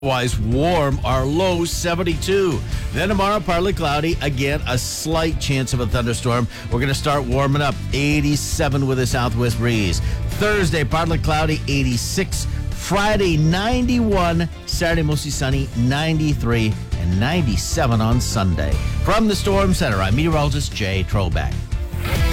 Otherwise warm, our low 72. Then tomorrow, partly cloudy. Again, a slight chance of a thunderstorm. We're going to start warming up. 87 with a southwest breeze. Thursday, partly cloudy, 86. Friday, 91. Saturday, mostly sunny, 93. And 97 on Sunday. From the Storm Center, I'm meteorologist Jay Trollback.